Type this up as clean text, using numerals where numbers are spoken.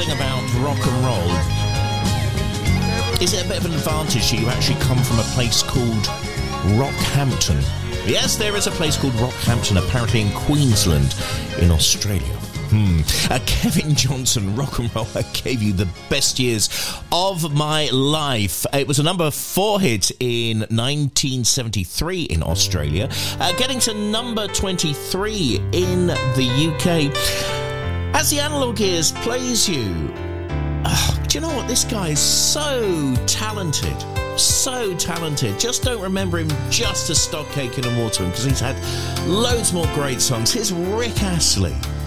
thing about rock and roll, is it a bit of an advantage that you actually come from a place called Rockhampton? Yes, there is a place called Rockhampton, apparently in Queensland, in Australia. Kevin Johnson, Rock and Roller, gave you the best years of my life. It was a number 4 hit in 1973 in Australia, getting to number 23 in the UK. As the Analog Gears plays you, do you know what? This guy is so talented. So talented. Just don't remember him just as Stock Aitken and Waterman, because he's had loads more great songs. Here's Rick Astley.